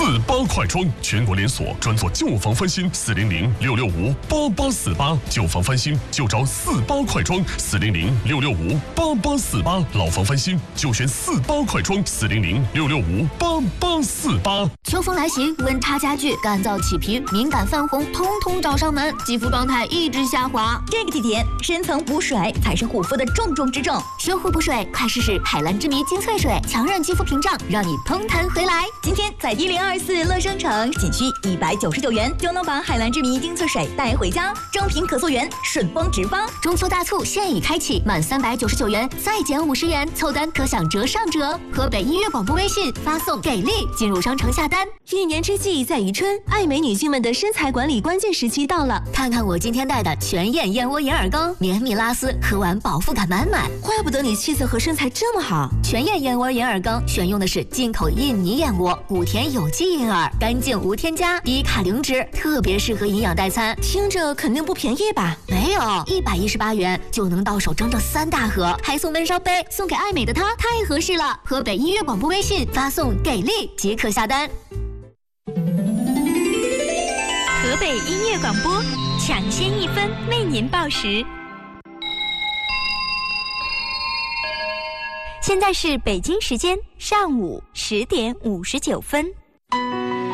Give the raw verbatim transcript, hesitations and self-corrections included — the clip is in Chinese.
八快装，全国连锁，专做旧房翻新。四零零六六五八八四八，旧房翻新就找四八快装。四零零六六五八八四八，老房翻新就选四八快装。四零零六六五八八四八。 秋风来袭，温差加剧，干燥起皮、敏感泛红，通通找上门，肌肤状态一直下滑。 这个季节，深层补水才是护肤的重中之重。 修护补水，快试试海蓝之谜精粹水，强韧肌肤屏障，让你通弹回来。 今天在一零二四乐商城，仅需一百九十九元就能把海蓝之谜精粹水带回家，正品可溯源，顺丰直发。 中秋大促现已开启，满三百九十九元再减五十元，凑单可享折上折。河北音乐广播微信发送给力进入商城下单。 一年之计在于春，爱美女性们的身材管理关键时期到了。 看看我今天带的全燕燕窝银耳羹，绵密拉丝，喝完饱腹感满满。 怪不得你气色和身材这么好。 全燕燕窝银耳羹选用的是进口印尼燕窝，谷田有机银耳，干净无添加，低卡零脂，特别适合营养代餐。 听着肯定不便宜吧？ 没有，一百一十八元就能到手整整三大盒，还送温烧杯，送给爱美的她太合适了。河北音乐广播微信发送给力即可下单。 河北音乐广播，抢先一分为您报时。现在是北京时间上午十点五十九分。